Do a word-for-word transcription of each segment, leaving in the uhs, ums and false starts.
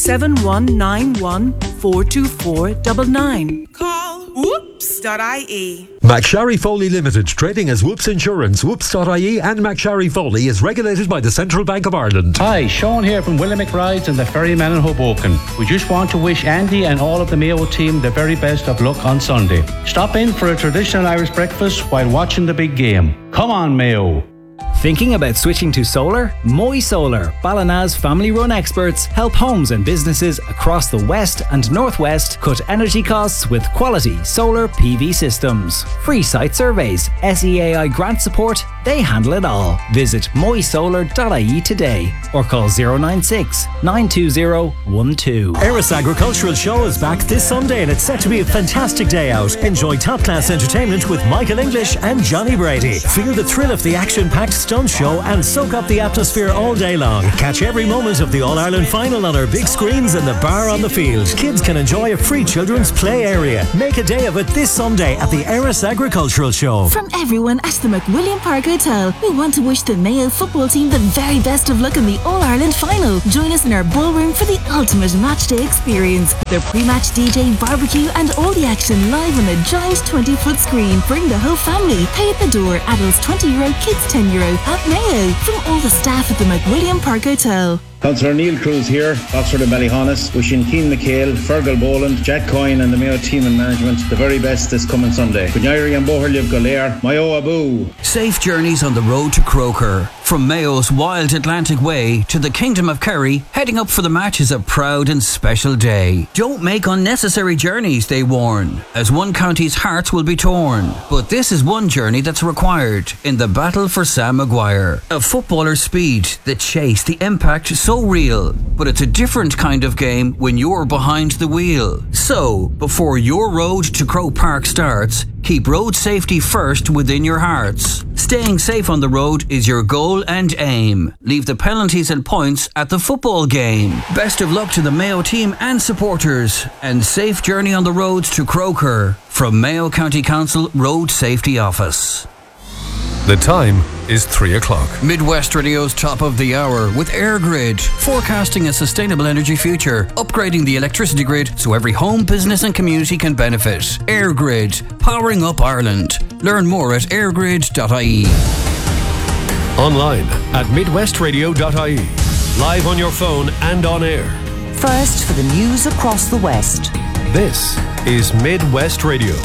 seven one nine one four two four nine nine. Call whoops dot I E. McSharry Foley Limited, trading as Whoops Insurance. Whoops dot I E and McSharry Foley is regulated by the Central Bank of Ireland. Hi, Sean here from William McBride's and the Ferryman in Hoboken. We just want to wish Andy and all of the Mayo team the very best of luck on Sunday. Stop in for a traditional Irish breakfast while watching the big game. Come on, Mayo. Thinking about switching to solar? Moy Solar, Ballina's family-run experts, help homes and businesses across the west and northwest cut energy costs with quality solar P V systems. Free site surveys, S E A I grant support, they handle it all. Visit moy solar dot I E today or call zero nine six nine two zero one two. Eris Agricultural Show is back this Sunday and it's set to be a fantastic day out. Enjoy top-class entertainment with Michael English and Johnny Brady. Feel the thrill of the action-packed stunt show and soak up the atmosphere all day long. Catch every moment of the All-Ireland final on our big screens and the bar on the field. Kids can enjoy a free children's play area. Make a day of it this Sunday at the Eris Agricultural Show. From everyone at the McWilliam Park Hotel, we want to wish the Mayo football team the very best of luck in the All-Ireland final. Join us in our ballroom for the ultimate match day experience. Their pre-match D J, barbecue and all the action live on a giant twenty-foot screen. Bring the whole family. Pay at the door. Adults twenty euro, kids ten euro. At Mayo, from all the staff at the McWilliam Park Hotel. Councillor Neil Cruz here, Oxford and Ballyhonus, wishing Keane McHale, Fergal Boland, Jack Coyne and the Mayo team and management the very best this coming Sunday. Gunyari and Boherliv Golair, Mayo Abu. Safe journeys on the road to Croker. From Mayo's wild Atlantic Way to the Kingdom of Kerry, heading up for the match is a proud and special day. Don't make unnecessary journeys, they warn, as one county's hearts will be torn. But this is one journey that's required in the battle for Sam Maguire. A footballer's speed, the chase, the impact, so real. But it's a different kind of game when you're behind the wheel. So, before your road to Croke Park starts, keep road safety first within your hearts. Staying safe on the road is your goal and aim. Leave the penalties and points at the football game. Best of luck to the Mayo team and supporters, and safe journey on the roads to Croker from Mayo County Council Road Safety Office. The time is three o'clock. Midwest Radio's top of the hour with AirGrid, forecasting a sustainable energy future, upgrading the electricity grid so every home, business and community can benefit. AirGrid, powering up Ireland. Learn more at airgrid dot I E. Online at midwest radio dot I E. Live on your phone and on air. First for the news across the West. This is Midwest Radio.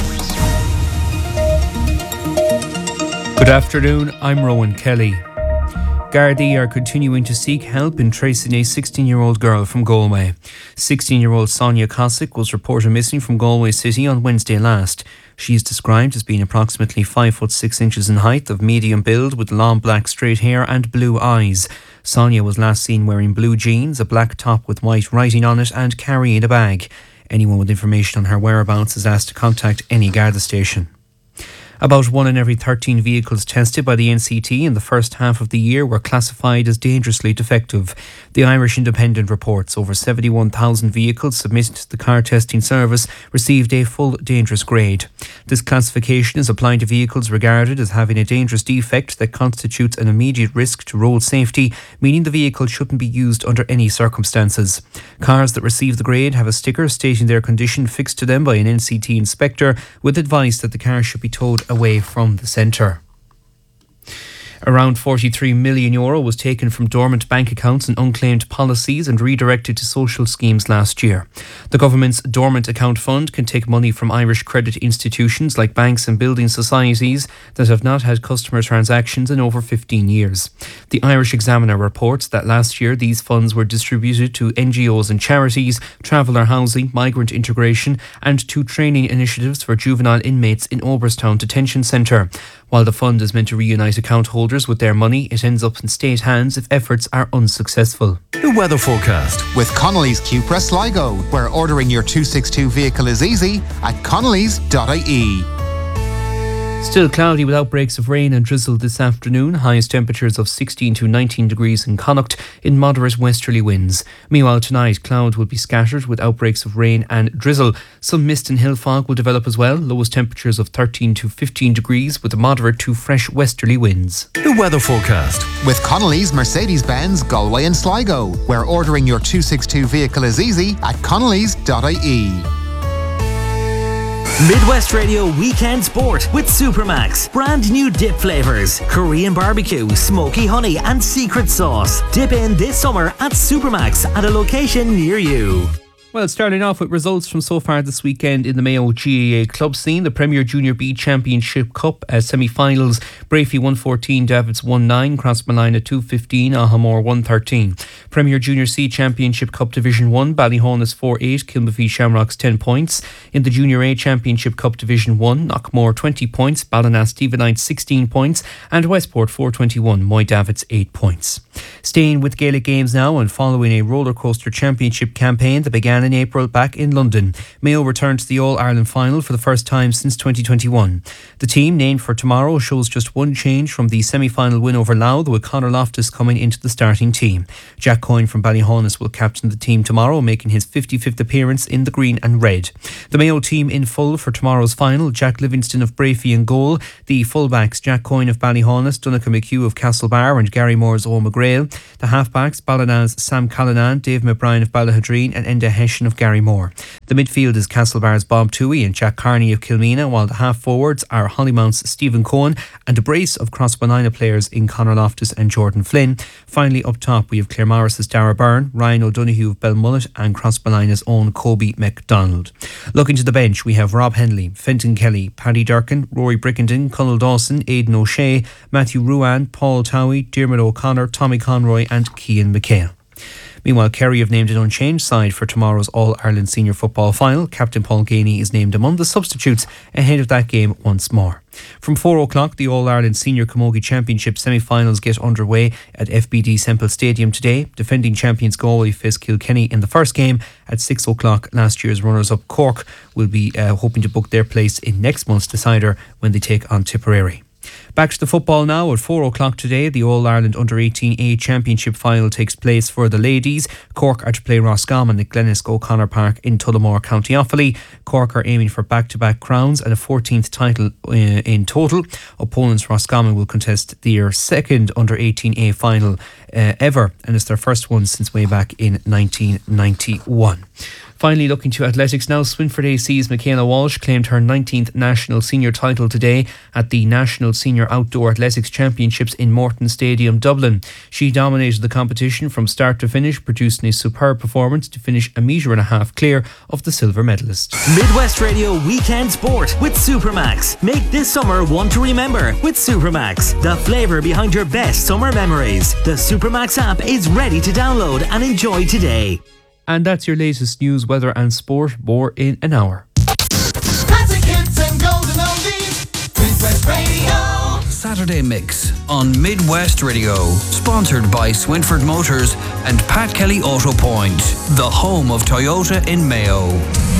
Good afternoon, I'm Rowan Kelly. Gardaí are continuing to seek help in tracing a sixteen-year-old girl from Galway. sixteen-year-old Sonia Cosick was reported missing from Galway City on Wednesday last. She is described as being approximately five foot six inches in height, of medium build, with long black straight hair and blue eyes. Sonia was last seen wearing blue jeans, a black top with white writing on it, and carrying a bag. Anyone with information on her whereabouts is asked to contact any Garda station. About one in every thirteen vehicles tested by the N C T in the first half of the year were classified as dangerously defective. The Irish Independent reports over seventy-one thousand vehicles submitted to the car testing service received a full dangerous grade. This classification is applied to vehicles regarded as having a dangerous defect that constitutes an immediate risk to road safety, meaning the vehicle shouldn't be used under any circumstances. Cars that receive the grade have a sticker stating their condition fixed to them by an N C T inspector, with advice that the car should be towed away from the centre. Around forty-three million euro was taken from dormant bank accounts and unclaimed policies and redirected to social schemes last year. The government's dormant account fund can take money from Irish credit institutions like banks and building societies that have not had customer transactions in over fifteen years. The Irish Examiner reports that last year these funds were distributed to N G Os and charities, traveller housing, migrant integration and to training initiatives for juvenile inmates in Oberstown Detention Centre. While the fund is meant to reunite account holders with their money, it ends up in state hands if efforts are unsuccessful. The weather forecast with Connolly's Cupra Sligo, where ordering your two sixty-two vehicle is easy at connellys dot I E. Still cloudy with outbreaks of rain and drizzle this afternoon. Highest temperatures of sixteen to nineteen degrees in Connacht in moderate westerly winds. Meanwhile tonight, cloud will be scattered with outbreaks of rain and drizzle. Some mist and hill fog will develop as well. Lowest temperatures of thirteen to fifteen degrees with moderate to fresh westerly winds. The weather forecast. With Connolly's Mercedes-Benz Galway and Sligo, where ordering your two sixty-two vehicle is easy at connellys dot I E. Midwest Radio Weekend Sport with Supermax. Brand new dip flavours. Korean barbecue, smoky honey and secret sauce. Dip in this summer at Supermax at a location near you. Well, starting off with results from so far this weekend in the Mayo G A A club scene. The Premier Junior B Championship Cup uh, semi-finals. Brafey one fourteen, Davids one nine, Crossmalina two fifteen, Ahamore one thirteen. Premier Junior C Championship Cup Division one, Ballyhaunis four eight, Kilmafee Shamrocks ten points. In the Junior A Championship Cup Division one, Knockmore twenty points, Ballina Stevenite sixteen points, and Westport four twenty-one, Moy Davids eight points. Staying with Gaelic games now and following a rollercoaster championship campaign that began in April back in London, Mayo returned to the All-Ireland final for the first time since twenty twenty-one. The team, named for tomorrow, shows just one change from the semi-final win over Louth, with Conor Loftus coming into the starting team. Jack Coyne from Ballyhaunis will captain the team tomorrow, making his fifty-fifth appearance in the green and red. The Mayo team in full for tomorrow's final: Jack Livingston of Brafey in goal, the fullbacks Jack Coyne of Ballyhaunis, Donnacha McHugh of Castlebar and Gary Moore's Owen McGrail, the halfbacks Ballina's Sam Callanan, Dave McBride of Ballahadreen and Enda Hession of Gary Moore. The midfield is Castlebar's Bob Toohey and Jack Carney of Kilmina, while the half forwards are Hollymount's Stephen Cohen and a brace of Crossmalina players in Conor Loftus and Jordan Flynn. Finally up top we have Claremorris's Dara Byrne, Ryan O'Donoghue of Belmullet and Crossmalina's own Kobe McDonald. Looking to the bench we have Rob Henley, Fenton Kelly, Paddy Durkin, Rory Brickenden, Conal Dawson, Aidan O'Shea, Matthew Ruan, Paul Towie, Diarmuid O'Connor, Tommy Conroy and Cian McHale. Meanwhile, Kerry have named an unchanged side for tomorrow's All-Ireland Senior Football Final. Captain Paul Ganey is named among the substitutes ahead of that game once more. From four o'clock, the All-Ireland Senior Camogie Championship semi-finals get underway at F B D Semple Stadium today. Defending champions Galway face Kilkenny in the first game. At six o'clock, last year's runners-up Cork will be uh, hoping to book their place in next month's decider when they take on Tipperary. Back to the football now. At four o'clock today, the All-Ireland Under eighteen A Championship Final takes place for the ladies. Cork are to play Roscommon at Glenelg O'Connor Park in Tullamore, County Offaly. Cork are aiming for back-to-back crowns and a fourteenth title uh, in total. Opponents Roscommon will contest their second Under eighteen A final uh, ever, and it's their first one since way back in nineteen ninety-one. Finally, looking to athletics now, Swinford A C's Michaela Walsh claimed her nineteenth national senior title today at the National Senior Outdoor Athletics Championships in Morton Stadium, Dublin. She dominated the competition from start to finish, producing a superb performance to finish a metre and a half clear of the silver medalist. Midwest Radio Weekend Sport with Supermax. Make this summer one to remember with Supermax, the flavour behind your best summer memories. The Supermax app is ready to download and enjoy today. And that's your latest news, weather and sport. More in an hour. Classic hits and golden oldies. Midwest Radio. Saturday Mix on Midwest Radio. Sponsored by Swinford Motors and Pat Kelly Auto Point, the home of Toyota in Mayo.